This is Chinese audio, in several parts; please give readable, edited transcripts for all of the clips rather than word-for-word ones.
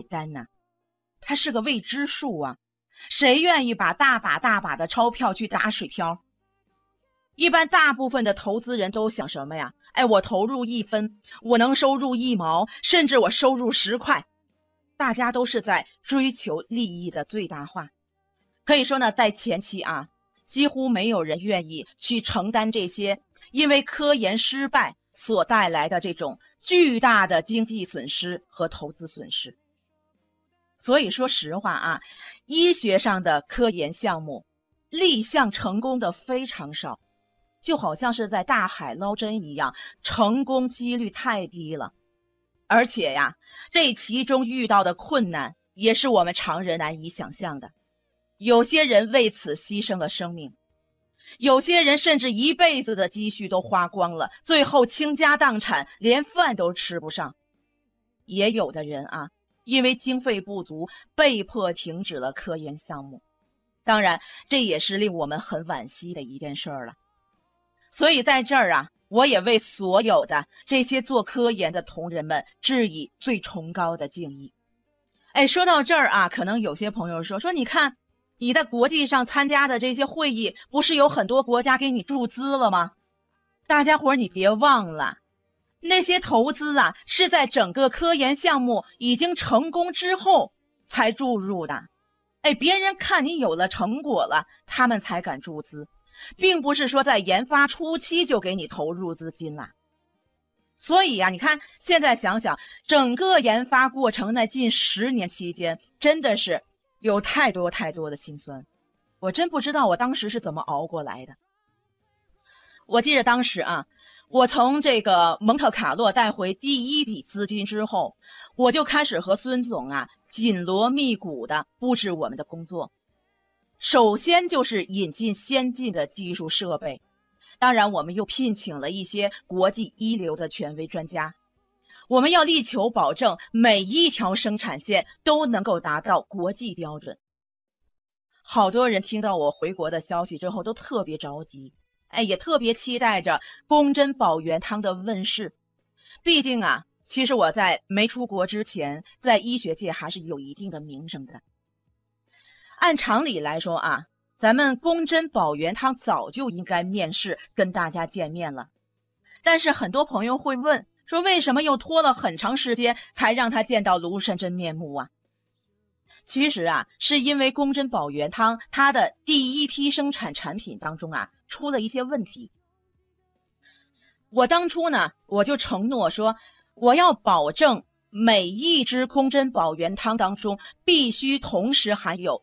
单呢？它是个未知数啊，谁愿意把大把大把的钞票去打水漂？一般大部分的投资人都想什么呀？我投入1分，我能收入1毛，甚至我收入10块。大家都是在追求利益的最大化。可以说呢，在前期啊，几乎没有人愿意去承担这些因为科研失败所带来的这种巨大的经济损失和投资损失。所以说实话啊，医学上的科研项目立项成功的非常少，就好像是在大海捞针一样，成功几率太低了。而且呀，这其中遇到的困难也是我们常人难以想象的。有些人为此牺牲了生命，有些人甚至一辈子的积蓄都花光了，最后倾家荡产，连饭都吃不上。也有的人啊，因为经费不足，被迫停止了科研项目。当然，这也是令我们很惋惜的一件事了。所以在这儿啊，我也为所有的这些做科研的同仁们致以最崇高的敬意。说到这儿啊，可能有些朋友说你看你在国际上参加的这些会议，不是有很多国家给你注资了吗？大家伙儿你别忘了，那些投资啊，是在整个科研项目已经成功之后才注入的。别人看你有了成果了，他们才敢注资，并不是说在研发初期就给你投入资金了。所以啊，你看现在想想，整个研发过程那近10年期间，真的是有太多太多的辛酸，我真不知道我当时是怎么熬过来的。我记得当时啊，我从这个蒙特卡洛带回第一笔资金之后，我就开始和孙总啊紧锣密鼓的布置我们的工作。首先就是引进先进的技术设备，当然我们又聘请了一些国际一流的权威专家。我们要力求保证每一条生产线都能够达到国际标准。好多人听到我回国的消息之后都特别着急，也特别期待着宫珍宝元汤的问世。毕竟啊，其实我在没出国之前，在医学界还是有一定的名声的。按常理来说啊，咱们宫珍宝元汤早就应该面世跟大家见面了。但是很多朋友会问，说为什么又拖了很长时间才让他见到庐山真面目啊？其实啊，是因为宫珍宝元汤它的第一批生产产品当中啊，出了一些问题。我当初呢，我就承诺说，我要保证每一支宫珍宝元汤当中必须同时含有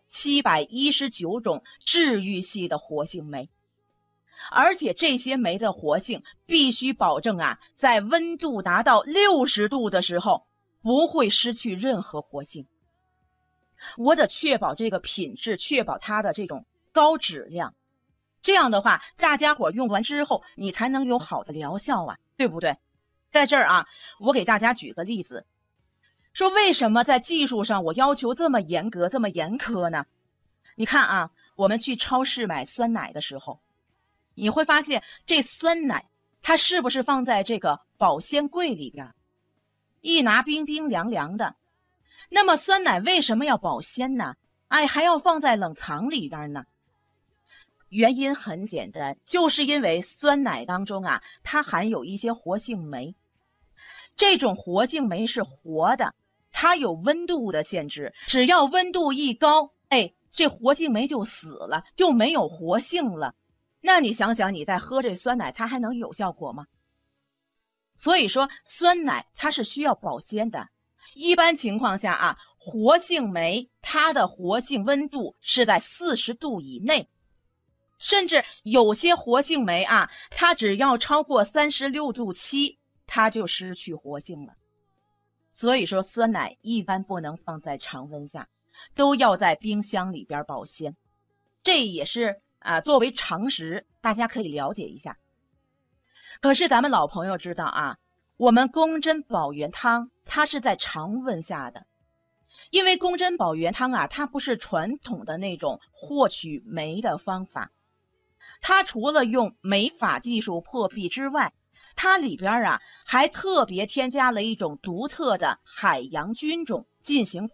719种治愈系的活性酶，而且这些酶的活性必须保证啊，在温度达到60度的时候不会失去任何活性。我得确保这个品质，确保它的这种高质量，这样的话大家伙用完之后你才能有好的疗效啊，对不对？在这儿啊，我给大家举个例子，说为什么在技术上我要求这么严格这么严苛呢？你看啊，我们去超市买酸奶的时候，你会发现这酸奶它是不是放在这个保鲜柜里边，一拿冰冰凉凉的。那么酸奶为什么要保鲜呢？还要放在冷藏里边呢？原因很简单，就是因为酸奶当中啊，它含有一些活性酶。这种活性酶是活的，它有温度的限制，只要温度一高，这活性酶就死了，就没有活性了。那你想想，你在喝这酸奶，它还能有效果吗？所以说酸奶它是需要保鲜的。一般情况下啊，活性酶它的活性温度是在40度以内，甚至有些活性酶啊，它只要超过36度7，它就失去活性了。所以说酸奶一般不能放在常温下，都要在冰箱里边保鲜。这也是作为常识，大家可以了解一下。可是咱们老朋友知道啊，我们宫珍宝元汤它是在常温下的。因为宫珍宝元汤啊，它不是传统的那种获取酶的方法，它除了用酶法技术破壁之外，它里边啊还特别添加了一种独特的海洋菌种进行